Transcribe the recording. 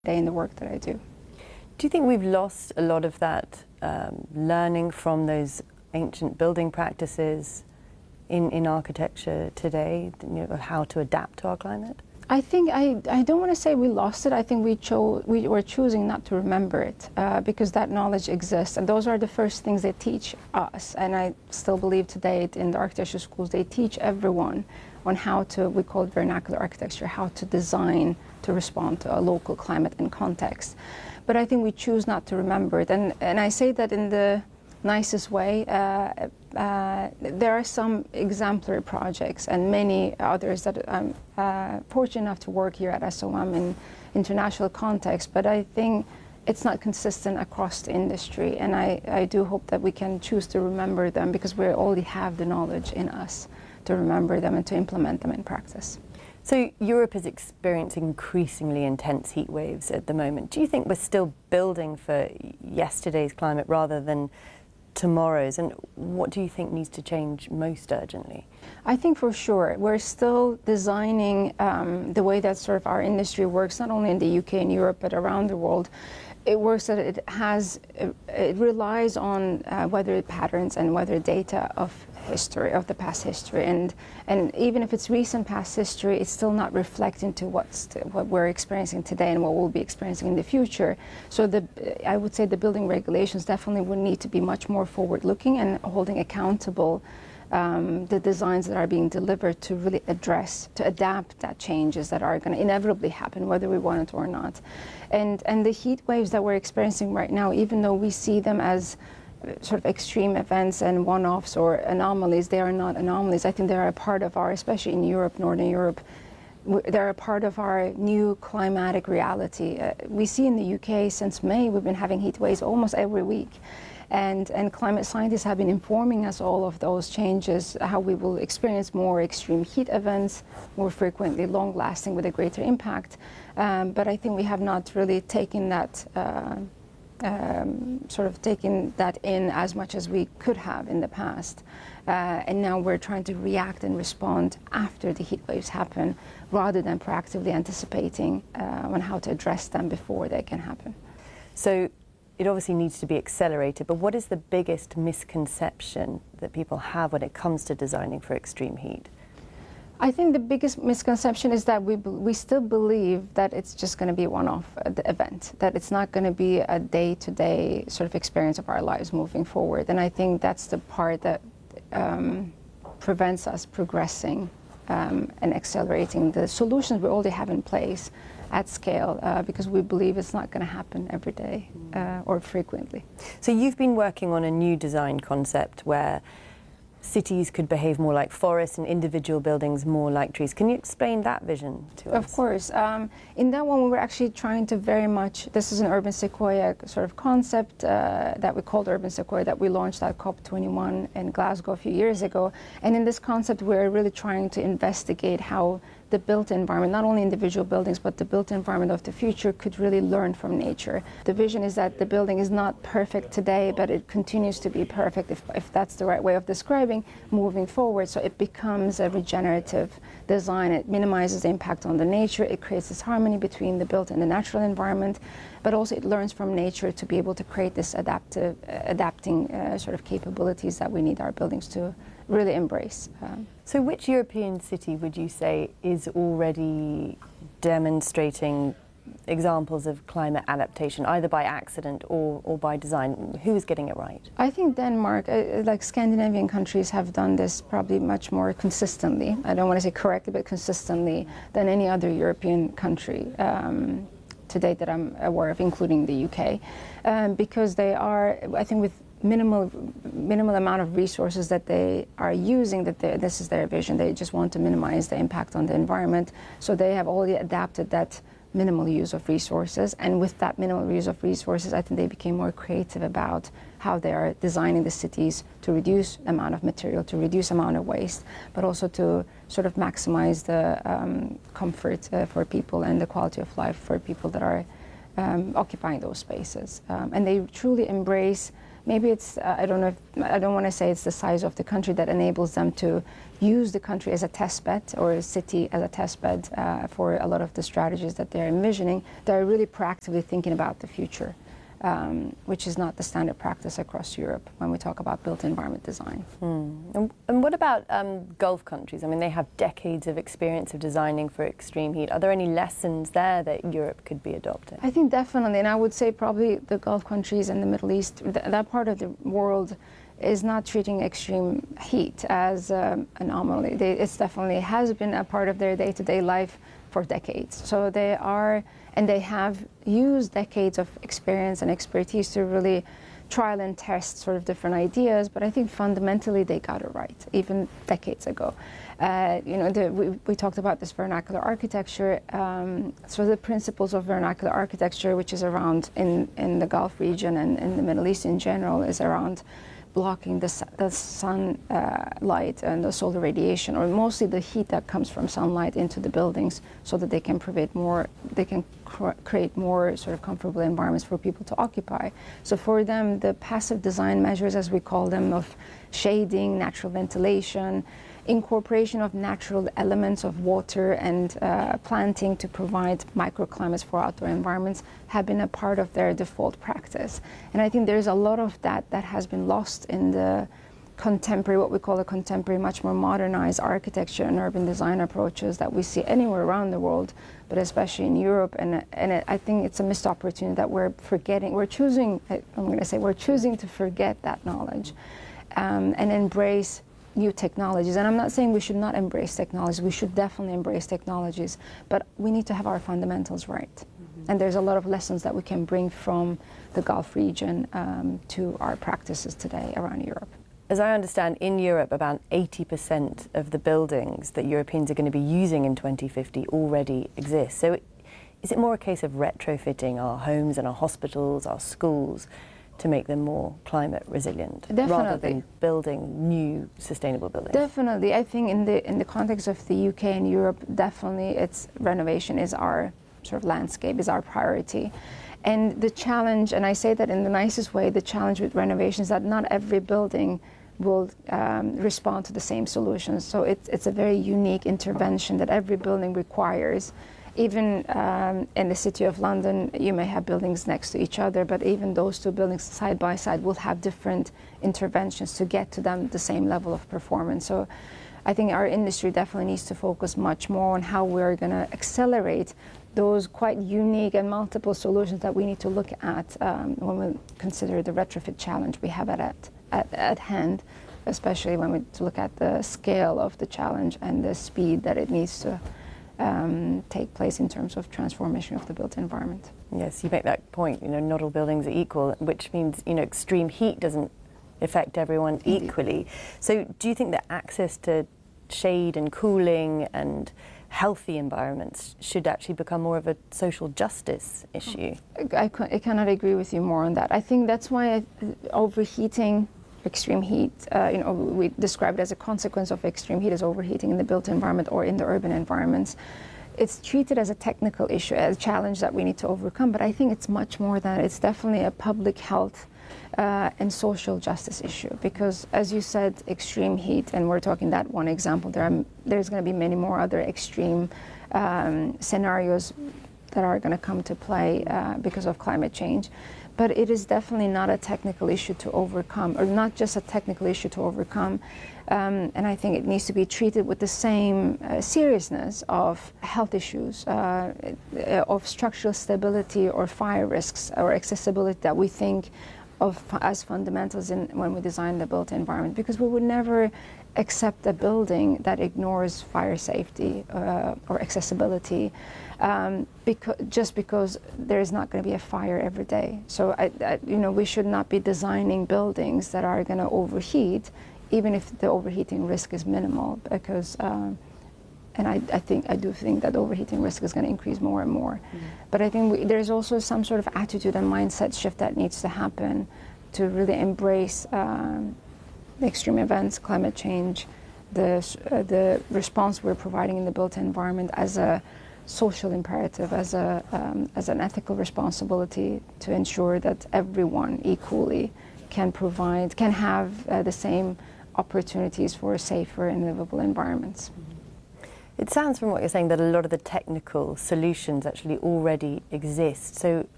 day in the work that I do. Do you think we've lost a lot of that learning from those ancient building practices in architecture today, of how to adapt to our climate? I think I don't want to say we lost it. I think we were choosing not to remember it because that knowledge exists, and those are the first things they teach us. And I still believe today in the architecture schools they teach everyone on how to, we call it vernacular architecture, how to design to respond to a local climate and context. But I think we choose not to remember it, and I say that in the nicest way. There are some exemplary projects and many others that I'm fortunate enough to work here at SOM in international context, but I think it's not consistent across the industry, and I do hope that we can choose to remember them because we already have the knowledge in us to remember them and to implement them in practice. So Europe is experiencing increasingly intense heat waves at the moment. Do you think we're still building for yesterday's climate rather than tomorrow's, and what do you think needs to change most urgently? I think for sure we're still designing the way that sort of our industry works, not only in the UK and Europe but around the world. It works that it relies on weather patterns and weather data of history, of the past history, and even if it's recent past history, it's still not reflecting to what we're experiencing today and what we'll be experiencing in the future. So I would say the building regulations definitely would need to be much more forward-looking and holding accountable the designs that are being delivered to really adapt that changes that are going to inevitably happen, whether we want it or not. And the heat waves that we're experiencing right now, even though we see them as sort of extreme events and one-offs or anomalies, they are not anomalies. I think they are a part of our, especially in Europe, Northern Europe, they're a part of our new climatic reality. We see in the UK since May, we've been having heat waves almost every week. And climate scientists have been informing us all of those changes, how we will experience more extreme heat events, more frequently long-lasting with a greater impact. But I think we have not really taken that, taken that in as much as we could have in the past. And now we're trying to react and respond after the heat waves happen, rather than proactively anticipating on how to address them before they can happen. So it obviously needs to be accelerated, but what is the biggest misconception that people have when it comes to designing for extreme heat? I think the biggest misconception is that we still believe that it's just going to be a one-off event, that it's not going to be a day-to-day sort of experience of our lives moving forward. And I think that's the part that prevents us progressing and accelerating the solutions we already have in place at scale, because we believe it's not going to happen every day or frequently. So you've been working on a new design concept where cities could behave more like forests and individual buildings more like trees. Can you explain that vision to us? Of course. In that one, we were actually trying to very much, this is an urban sequoia sort of concept that we called Urban Sequoia, that we launched at COP21 in Glasgow a few years ago. And in this concept, we're really trying to investigate how the built environment, not only individual buildings, but the built environment of the future could really learn from nature. The vision is that the building is not perfect today, but it continues to be perfect, if that's the right way of describing, moving forward. So it becomes a regenerative design. It minimizes the impact on the nature. It creates this harmony between the built and the natural environment, but also it learns from nature to be able to create this adapting sort of capabilities that we need our buildings to really embrace. So which European city would you say is already demonstrating examples of climate adaptation, either by accident or by design? Who is getting it right? I think Denmark, like Scandinavian countries, have done this probably much more consistently. I don't want to say correctly, but consistently than any other European country to date that I'm aware of, including the UK, because they are, I think, with minimal amount of resources that they are using, this is their vision. They just want to minimize the impact on the environment. So they have already adapted that minimal use of resources. And with that minimal use of resources, I think they became more creative about how they are designing the cities to reduce the amount of material, to reduce the amount of waste, but also to sort of maximize the comfort for people and the quality of life for people that are occupying those spaces. And they truly embrace maybe it's, I don't know if, I don't want to say it's the size of the country that enables them to use the country as a test bed or a city as a test bed for a lot of the strategies that they're envisioning. They're really proactively thinking about the future, which is not the standard practice across Europe when we talk about built environment design. And what about Gulf countries? I mean, they have decades of experience of designing for extreme heat. Are there any lessons there that Europe could be adopting? I think definitely, and I would say probably the Gulf countries and the Middle East, that part of the world is not treating extreme heat as an anomaly. It's definitely has been a part of their day-to-day life for decades. So they are, and they have used decades of experience and expertise to really trial and test sort of different ideas, but I think fundamentally they got it right, even decades ago. You know, we talked about this vernacular architecture. So the principles of vernacular architecture, which is around in the Gulf region and in the Middle East in general, is around blocking the sun light and the solar radiation, or mostly the heat that comes from sunlight into the buildings, so that they can create more sort of comfortable environments for people to occupy. So for them, the passive design measures, as we call them, of shading, natural ventilation, incorporation of natural elements of water and planting to provide microclimates for outdoor environments have been a part of their default practice. And I think there's a lot of that has been lost in the contemporary, what we call the contemporary, much more modernized architecture and urban design approaches that we see anywhere around the world, but especially in Europe. And I think it's a missed opportunity that we're forgetting. We're choosing to forget that knowledge and embrace new technologies. And I'm not saying we should not embrace technologies. We should definitely embrace technologies, but we need to have our fundamentals right. And there's a lot of lessons that we can bring from the Gulf region to our practices today around Europe. As I understand, in Europe, about 80% of the buildings that Europeans are going to be using in 2050 already exist. So is it more a case of retrofitting our homes and our hospitals, our schools, to make them more climate resilient, rather than building new sustainable buildings? Definitely. I think in the context of the UK and Europe, definitely it's renovation is our sort of landscape, is our priority. And the challenge, and I say that in the nicest way, the challenge with renovation is that not every building will respond to the same solutions. So it's a very unique intervention that every building requires. Even in the City of London, you may have buildings next to each other, but even those two buildings side by side will have different interventions to get to them the same level of performance. So I think our industry definitely needs to focus much more on how we're going to accelerate those quite unique and multiple solutions that we need to look at when we consider the retrofit challenge we have at hand, especially when we look at the scale of the challenge and the speed that it needs to take place in terms of transformation of the built environment. Yes, you make that point, not all buildings are equal, which means, extreme heat doesn't affect everyone equally. So do you think that access to shade and cooling and healthy environments should actually become more of a social justice issue? I cannot agree with you more on that. I think that's why overheating, extreme heat, we describe it as a consequence of extreme heat as overheating in the built environment or in the urban environments. It's treated as a technical issue, as a challenge that we need to overcome, but I think it's much more than that. It's definitely a public health and social justice issue, because as you said, extreme heat, and we're talking that one example, there's going to be many more other extreme scenarios that are going to come to play because of climate change. But it is definitely not a technical issue to overcome, or not just a technical issue to overcome. And I think it needs to be treated with the same seriousness of health issues, of structural stability or fire risks or accessibility that we think of as fundamentals when we design the built environment. Because we would never accept a building that ignores fire safety or accessibility just because there is not going to be a fire every day. So we should not be designing buildings that are going to overheat, even if the overheating risk is minimal, because and I do think that overheating risk is going to increase more and more. But I think there's also some sort of attitude and mindset shift that needs to happen to really embrace extreme events, climate change, the response we're providing in the built environment as a social imperative, as an ethical responsibility to ensure that everyone equally can have the same opportunities for safer and livable environments. It sounds from what you're saying that a lot of the technical solutions actually already exist. So